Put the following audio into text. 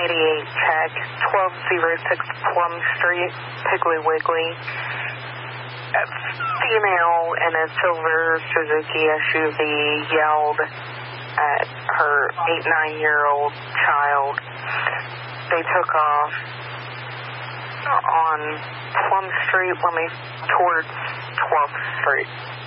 188 check, 1206 Plum Street, Piggly Wiggly. A female in a silver Suzuki SUV yelled at her 8-9-year-old child. They took off on Plum Street, towards 12th Street.